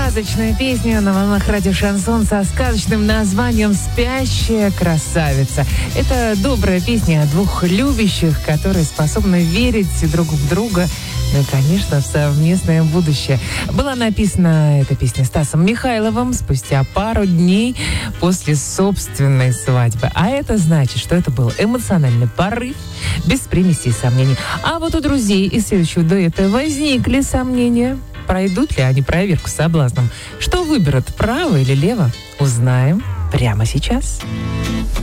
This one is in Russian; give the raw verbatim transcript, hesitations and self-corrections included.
Сказочная песня на волнах радио «Шансон» со сказочным названием «Спящая красавица». Это добрая песня о двух любящих, которые способны верить друг в друга, ну и, конечно, в совместное будущее. Была написана эта песня Стасом Михайловым спустя пару дней после собственной свадьбы. А это значит, что это был эмоциональный порыв, без примесей сомнений. А вот у друзей из следующего дуэта возникли сомнения. Пройдут ли они проверку с соблазном? Что выберут, право или лево? Узнаем прямо сейчас.